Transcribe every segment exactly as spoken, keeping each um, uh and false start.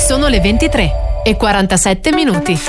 Sono le ventitré e quarantasette minuti.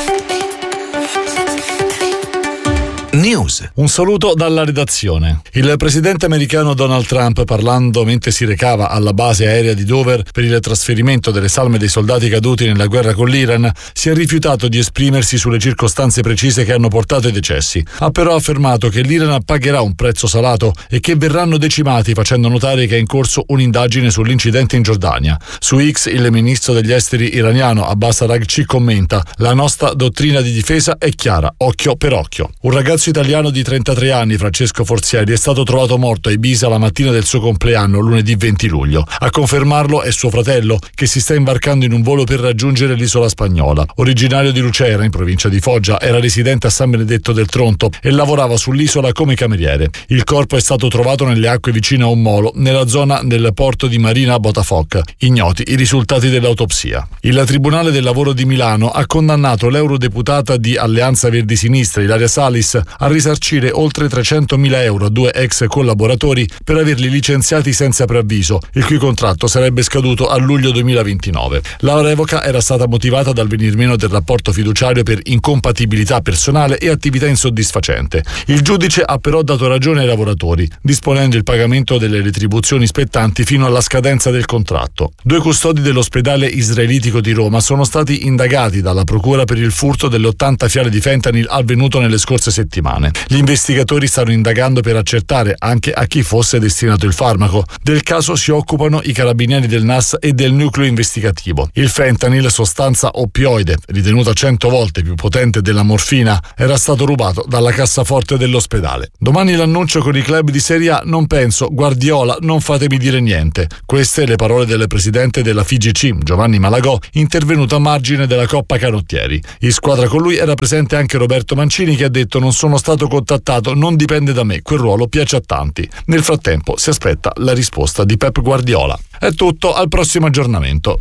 News. Un saluto dalla redazione. Il presidente americano Donald Trump, parlando mentre si recava alla base aerea di Dover per il trasferimento delle salme dei soldati caduti nella guerra con l'Iran, si è rifiutato di esprimersi sulle circostanze precise che hanno portato ai decessi. Ha però affermato che l'Iran pagherà un prezzo salato e che verranno decimati, facendo notare che è in corso un'indagine sull'incidente in Giordania. Su X il ministro degli esteri iraniano Abbas Araghchi commenta: la nostra dottrina di difesa è chiara, occhio per occhio. Un ragazzo italiano di trentatré anni, Francesco Forzieri, è stato trovato morto a Ibiza la mattina del suo compleanno, lunedì venti luglio. A confermarlo è suo fratello, che si sta imbarcando in un volo per raggiungere l'isola spagnola. Originario di Lucera, in provincia di Foggia, era residente a San Benedetto del Tronto e lavorava sull'isola come cameriere. Il corpo è stato trovato nelle acque vicine a un molo, nella zona del porto di Marina a Botafoc. Ignoti i risultati dell'autopsia. Il Tribunale del Lavoro di Milano ha condannato l'eurodeputata di Alleanza Verdi Sinistra, Ilaria Salis, a risarcire oltre trecentomila euro a due ex collaboratori per averli licenziati senza preavviso, il cui contratto sarebbe scaduto a luglio duemilaventinove. La revoca era stata motivata dal venir meno del rapporto fiduciario per incompatibilità personale e attività insoddisfacente. Il giudice ha però dato ragione ai lavoratori, disponendo il pagamento delle retribuzioni spettanti fino alla scadenza del contratto. Due custodi dell'ospedale israelitico di Roma sono stati indagati dalla procura per il furto delle ottanta fiale di fentanyl avvenuto nelle scorse settimane. Gli investigatori stanno indagando per accertare anche a chi fosse destinato il farmaco. Del caso si occupano i carabinieri del N A S e del nucleo investigativo. Il fentanyl, sostanza oppioide ritenuta cento volte più potente della morfina, era stato rubato dalla cassaforte dell'ospedale. Domani l'annuncio con i club di Serie A. Non penso, Guardiola, non fatemi dire niente. Queste le parole del presidente della F I G C, Giovanni Malagò, intervenuto a margine della Coppa Canottieri. In squadra con lui era presente anche Roberto Mancini, che ha detto: non sono stato contattato, non dipende da me, quel ruolo piace a tanti. Nel frattempo si aspetta la risposta di Pep Guardiola. È tutto, al prossimo aggiornamento.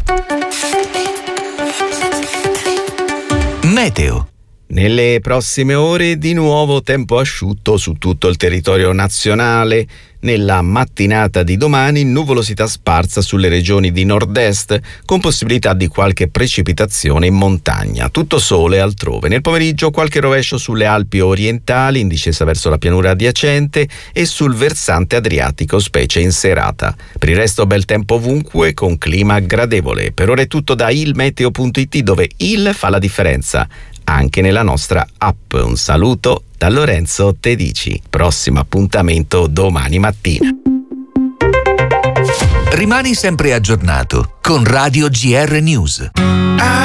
Meteo. Nelle prossime ore di nuovo tempo asciutto su tutto il territorio nazionale. Nella mattinata di domani nuvolosità sparsa sulle regioni di nord-est, con possibilità di qualche precipitazione in montagna. Tutto sole altrove. Nel pomeriggio qualche rovescio sulle Alpi orientali in discesa verso la pianura adiacente e sul versante adriatico, specie in serata. Per il resto bel tempo ovunque con clima gradevole. Per ora è tutto da ilmeteo punto it, dove il fa la differenza anche nella nostra app. Un saluto da Lorenzo Tedici. Prossimo appuntamento domani mattina. Rimani sempre aggiornato con Radio G R News.